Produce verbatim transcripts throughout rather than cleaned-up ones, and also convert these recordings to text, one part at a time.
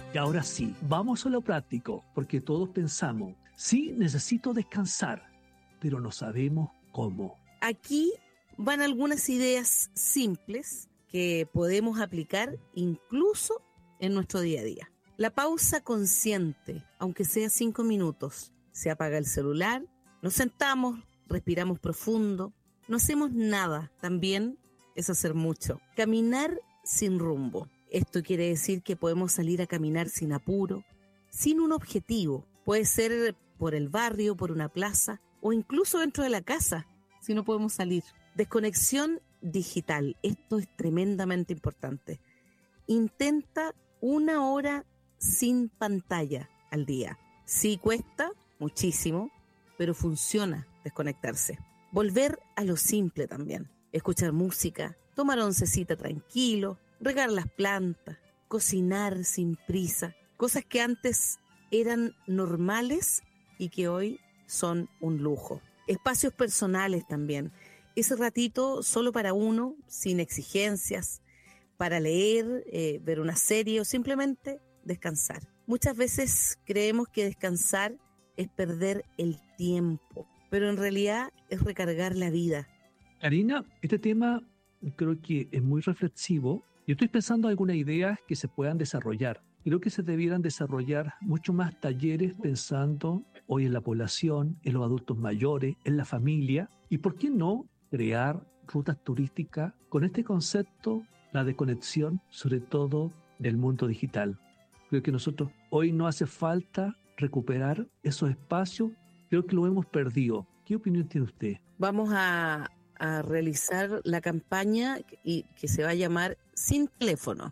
Y ahora sí, vamos a lo práctico, porque todos pensamos, sí, necesito descansar, pero no sabemos cómo. Aquí van algunas ideas simples que podemos aplicar incluso en nuestro día a día. La pausa consciente, aunque sea cinco minutos. Se apaga el celular, nos sentamos, respiramos profundo, no hacemos nada. También es hacer mucho. Caminar sin rumbo. Esto quiere decir que podemos salir a caminar sin apuro, sin un objetivo. Puede ser por el barrio, por una plaza o incluso dentro de la casa, si no podemos salir. Desconexión digital. Esto es tremendamente importante. Intenta una hora sin pantalla al día. Sí cuesta muchísimo, pero funciona desconectarse. Volver a lo simple también. Escuchar música, tomar oncecita tranquilo, regar las plantas, cocinar sin prisa. Cosas que antes eran normales y que hoy son un lujo. Espacios personales también. Ese ratito solo para uno, sin exigencias, para leer, eh, ver una serie o simplemente descansar. Muchas veces creemos que descansar es perder el tiempo, pero en realidad es recargar la vida. Karina, este tema creo que es muy reflexivo. Yo estoy pensando en algunas ideas que se puedan desarrollar. Creo que se debieran desarrollar mucho más talleres pensando hoy en la población, en los adultos mayores, en la familia. Y por qué no crear rutas turísticas con este concepto, la desconexión, sobre todo del mundo digital. Creo que nosotros hoy no hace falta recuperar esos espacios. Creo que lo hemos perdido. ¿Qué opinión tiene usted? Vamos a, a realizar la campaña y que se va a llamar Sin Teléfono.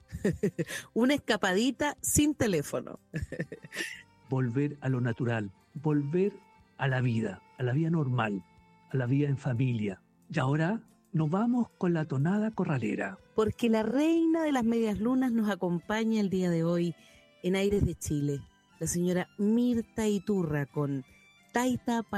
Una escapadita sin teléfono. Volver a lo natural, volver a la vida, a la vida normal, a la vida en familia. Y ahora nos vamos con la tonada corralera. Porque la reina de las medias lunas nos acompaña el día de hoy en Aires de Chile, la señora Mirta Iturra con Taita